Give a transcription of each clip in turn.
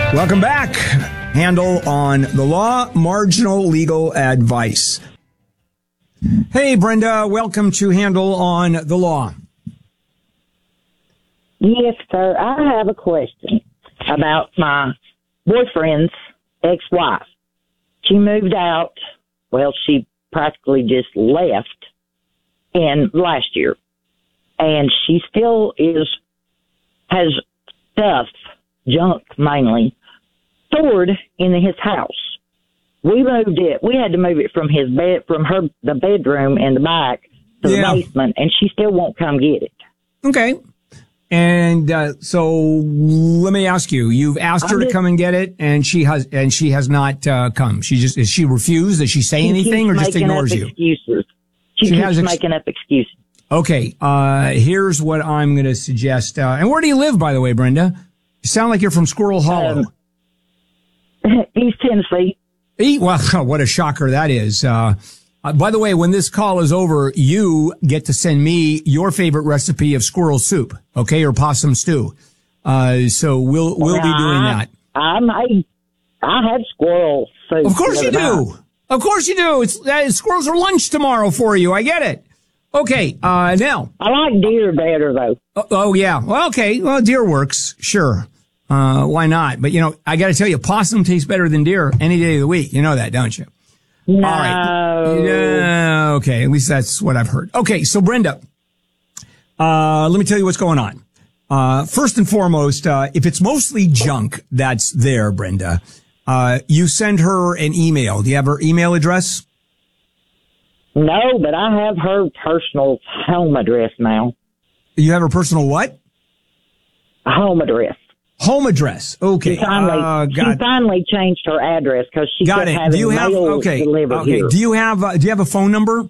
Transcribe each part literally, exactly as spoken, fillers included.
Welcome back. Handel on the law, marginal legal advice. Hey, Brenda, welcome to Handel on the law. Yes, sir. I have a question about my boyfriend's ex-wife. She moved out. Well, she practically just left in last year. And she still is, has stuff, junk mainly, stored in his house. We moved it. We had to move it from his bed, from her, the bedroom in the back to Yeah. the basement, and she still won't come get it. Okay. And uh, so let me ask you, you've asked her I'm to just- come and get it, and she has and she has not uh, come. She just, is she refused? Does she say She anything keeps or just making ignores up you? Excuses. She, She keeps has ex- making up excuses. Okay, uh, here's what I'm going to suggest. Uh, and where do you live, by the way, Brenda? You sound like you're from Squirrel Hollow. Um, East Tennessee. E- Well, what a shocker that is. Uh, uh, by the way, when this call is over, you get to send me your favorite recipe of squirrel soup, okay, or possum stew. Uh, so we'll we'll be doing that. I made, I had squirrel soup. Of course the you other do. night. Of course you do. It's uh, squirrels are lunch tomorrow for you. I get it. Okay. Uh, now. I like deer better though. Oh, oh yeah. Well, okay. Well, deer works. Sure. Uh, why not? But you know, I got to tell you, possum tastes better than deer any day of the week. You know that, don't you? No. All right. Yeah, okay. At least that's what I've heard. Okay. So Brenda, uh, let me tell you what's going on. Uh, first and foremost, uh, if it's mostly junk that's there, Brenda, uh, you send her an email. Do you have her email address? No, but I have her personal home address now. You have her personal what? Home address. Home address. Okay. She finally, uh, she got, finally changed her address because she got kept it. having Do you have, mail okay. delivered Okay. here. Do you have, uh, do you have a phone number?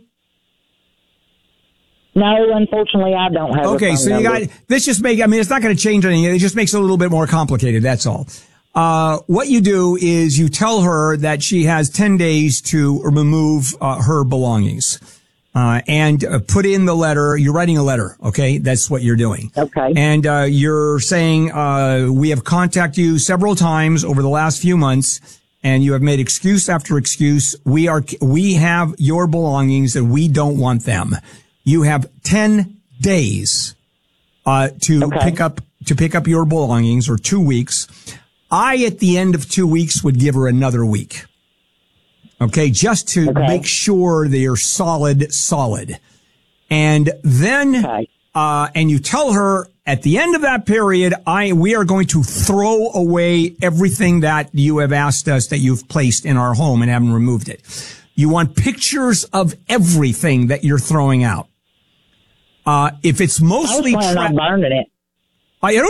No, unfortunately, I don't have. Okay, a phone so you number. got this. Just make. I mean, it's not going to change anything. It just makes it a little bit more complicated. That's all. Uh, what you do is you tell her that she has ten days to remove uh, her belongings, uh, and uh, put in the letter. You're writing a letter. Okay, that's what you're doing. Okay. And uh, you're saying uh, we have contacted you several times over the last few months, and you have made excuse after excuse. We are. We have your belongings, and we don't want them. You have ten days, uh, to Okay. pick up, to pick up your belongings, or two weeks. I, at the end of two weeks, would give her another week. Okay. Just to Okay. make sure they are solid, solid. And then, Okay. uh, and you tell her at the end of that period, I, we are going to throw away everything that you have asked us that you've placed in our home and haven't removed it. You want pictures of everything that you're throwing out. Uh, if it's I was mostly planning tra- on burning it. I don't